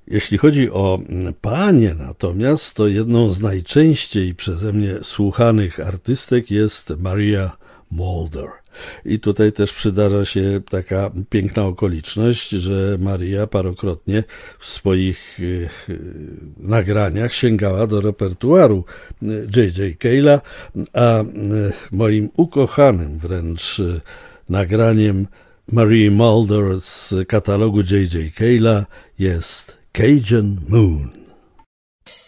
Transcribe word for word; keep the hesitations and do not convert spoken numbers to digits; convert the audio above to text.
Jeśli chodzi o panie natomiast, to jedną z najczęściej przeze mnie słuchanych artystek jest Maria Mulder. I tutaj też przydarza się taka piękna okoliczność, że Maria parokrotnie w swoich nagraniach sięgała do repertuaru J J. Cale'a, a moim ukochanym wręcz nagraniem Marii Mulder z katalogu J J. Cale'a jest Cajun Moon.